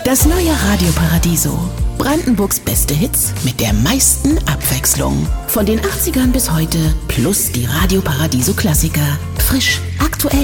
Das neue Radio Paradiso. Brandenburgs beste Hits mit der meisten Abwechslung. Von den 80ern bis heute plus die Radio Paradiso Klassiker. Frisch, aktuell.